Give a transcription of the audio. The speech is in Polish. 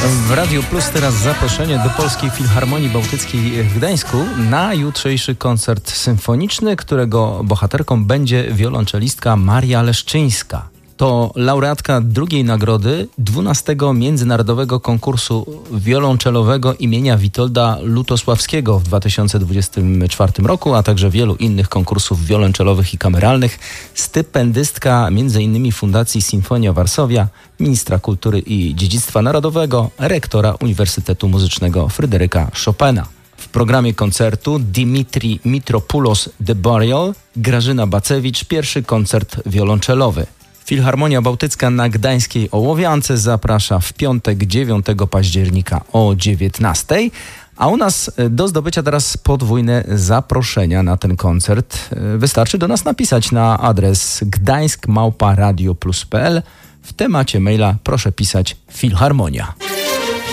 W Radiu Plus teraz zaproszenie do Polskiej Filharmonii Bałtyckiej w Gdańsku na jutrzejszy koncert symfoniczny, którego bohaterką będzie wiolonczelistka Maria Leszczyńska. To laureatka drugiej nagrody 12. Międzynarodowego Konkursu Wiolonczelowego imienia Witolda Lutosławskiego w 2024 roku, a także wielu innych konkursów wiolonczelowych i kameralnych. Stypendystka m.in. Fundacji Sinfonia Varsovia, ministra kultury i dziedzictwa narodowego, rektora Uniwersytetu Muzycznego Fryderyka Chopina. W programie koncertu Dimitri Mitropoulos de Burial, Grażyna Bacewicz, pierwszy koncert wiolonczelowy. Filharmonia Bałtycka na Gdańskiej Ołowiance zaprasza w piątek 9 października o 19:00, a u nas do zdobycia teraz podwójne zaproszenia na ten koncert. Wystarczy do nas napisać na adres gdańsk@radioplus.pl. W temacie maila proszę pisać Filharmonia.